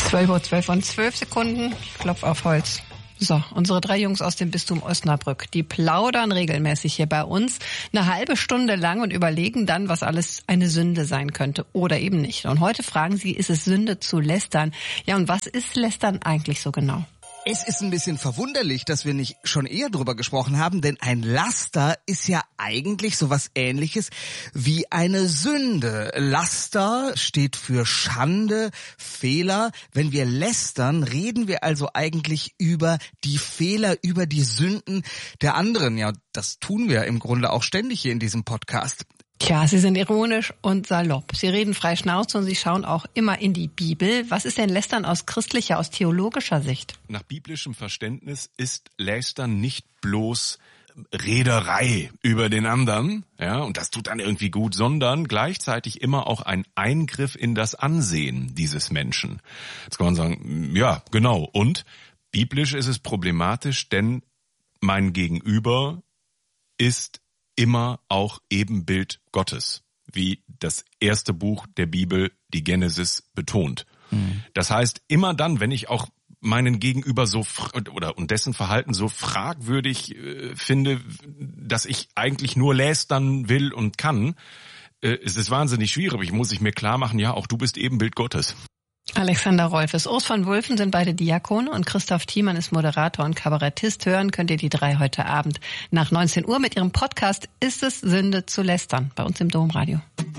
12:12 und 12 Sekunden. Ich klopfe auf Holz. So, unsere 3 Jungs aus dem Bistum Osnabrück, die plaudern regelmäßig hier bei uns eine halbe Stunde lang und überlegen dann, was alles eine Sünde sein könnte oder eben nicht. Und heute fragen sie, ist es Sünde zu lästern? Ja, und was ist Lästern eigentlich so genau? Es ist ein bisschen verwunderlich, dass wir nicht schon eher drüber gesprochen haben, denn ein Laster ist ja eigentlich sowas Ähnliches wie eine Sünde. Laster steht für Schande, Fehler. Wenn wir lästern, reden wir also eigentlich über die Fehler, über die Sünden der anderen. Ja, das tun wir im Grunde auch ständig hier in diesem Podcast. Tja, Sie sind ironisch und salopp. Sie reden frei Schnauze und Sie schauen auch immer in die Bibel. Was ist denn Lästern aus christlicher, aus theologischer Sicht? Nach biblischem Verständnis ist Lästern nicht bloß Rederei über den anderen, ja, und das tut dann irgendwie gut, sondern gleichzeitig immer auch ein Eingriff in das Ansehen dieses Menschen. Jetzt kann man sagen, ja, genau. Und biblisch ist es problematisch, denn mein Gegenüber ist immer auch Ebenbild Gottes, wie das erste Buch der Bibel, die Genesis, betont. Das heißt, immer dann, wenn ich auch meinen Gegenüber so und dessen Verhalten so fragwürdig finde, dass ich eigentlich nur lästern will und kann, ist es wahnsinnig schwierig. Ich muss mir klar machen, ja, auch du bist Ebenbild Gottes. Alexander Rolfes, Urs von Wulfen sind beide Diakone und Christoph Thiemann ist Moderator und Kabarettist. Hören könnt ihr die 3 heute Abend nach 19 Uhr mit ihrem Podcast Ist es Sünde zu lästern? Bei uns im Domradio.